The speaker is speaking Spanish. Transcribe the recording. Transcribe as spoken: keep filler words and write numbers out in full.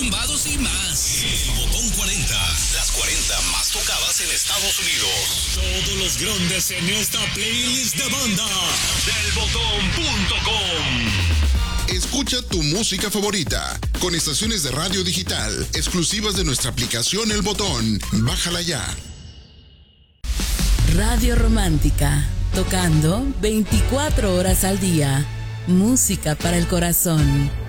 tumbados y más. El Botón cuarenta, las cuarenta más tocadas en Estados Unidos. Todos los grandes en esta playlist de banda del botón punto com. Escucha tu música favorita con estaciones de radio digital exclusivas de nuestra aplicación El Botón. Bájala ya. Radio Romántica, tocando veinticuatro horas al día. Música para el corazón.